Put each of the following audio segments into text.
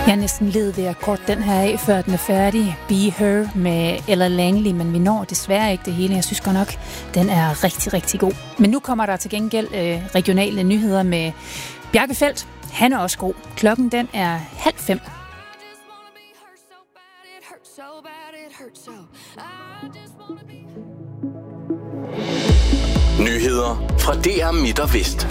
Jeg er næsten led ved at korte den her af, før den er færdig. Be Her med Ella Langley, men vi når desværre ikke det hele. Jeg synes godt nok, den er rigtig, rigtig god. Men nu kommer der til gengæld regionale nyheder med Bjarke Feldt. Han er også god. Klokken den er 4:30. Nyheder fra DR Midt og Vest.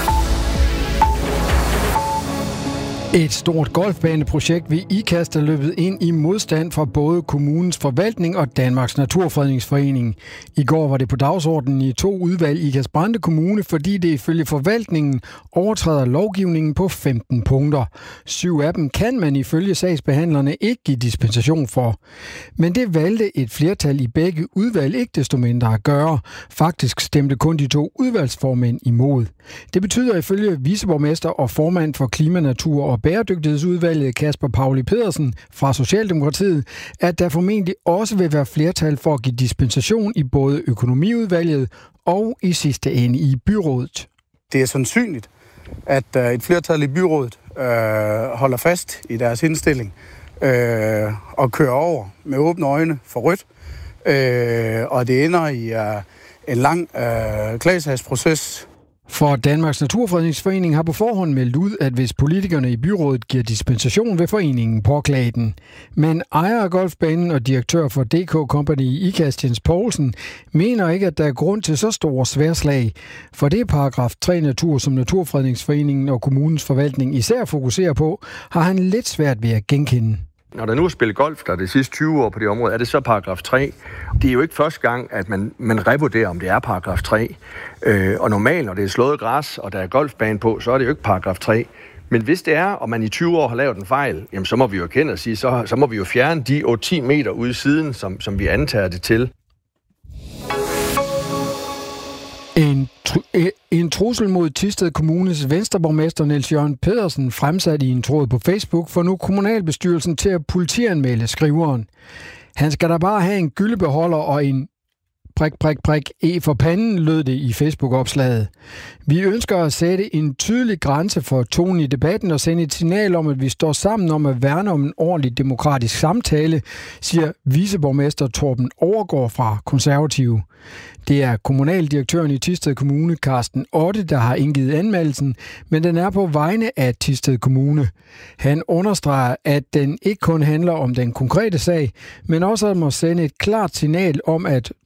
Et stort golfbaneprojekt ved Ikast er løbet ind i modstand fra både kommunens forvaltning og Danmarks Naturfredningsforening. I går var det på dagsordenen i 2 udvalg i Ikast-Brande Kommune, fordi det ifølge forvaltningen overtræder lovgivningen på 15 punkter. 7 af dem kan man ifølge sagsbehandlerne ikke give dispensation for. Men det valgte et flertal i begge udvalg ikke desto mindre at gøre. Faktisk stemte kun de 2 udvalgsformænd imod. Det betyder ifølge viceborgmester og formand for Klima, Natur og Bæredygtighedsudvalget Kasper Pauli Pedersen fra Socialdemokratiet, at der formentlig også vil være flertal for at give dispensation i både økonomiudvalget og i sidste ende i byrådet. Det er sandsynligt, at et flertal i byrådet holder fast i deres indstilling og kører over med åbne øjne for rødt, og det ender i en lang klagesagsproces. For Danmarks Naturfredningsforening har på forhånd meldt ud, at hvis politikerne i byrådet giver dispensation, vil foreningen påklage den. Men ejer af golfbanen og direktør for DK Company i Ikast, Jens Poulsen, mener ikke, at der er grund til så store sværslag. For det paragraf 3 natur, som Naturfredningsforeningen og kommunens forvaltning især fokuserer på, har han lidt svært ved at genkende. Når der nu er spillet golf, der er det sidste 20 år på det område, er det så paragraf 3. Det er jo ikke første gang, at man revurderer, om det er paragraf 3. Og normalt, når det er slået græs, og der er golfbane på, så er det jo ikke paragraf 3. Men hvis det er, og man i 20 år har lavet en fejl, jamen så må vi jo erkende og sige, så må vi jo fjerne de 8-10 meter ude i siden, som vi antager det til. En trussel mod Thisted Kommunes venstreborgmester Niels Jørgen Pedersen fremsatte i en tråd på Facebook for nu kommunalbestyrelsen til at politianmelde skriveren. Han skal da bare have en gyldebeholder og en E for panden, lød det i Facebook-opslaget. Vi ønsker at sætte en tydelig grænse for tonen i debatten og sende et signal om, at vi står sammen om at værne om en ordentlig demokratisk samtale, siger viceborgmester Torben Overgaard fra Konservative. Det er kommunaldirektøren i Thisted Kommune, Carsten Otte, der har indgivet anmeldelsen, men den er på vegne af Thisted Kommune. Han understreger, at den ikke kun handler om den konkrete sag, men også om at sende et klart signal om, at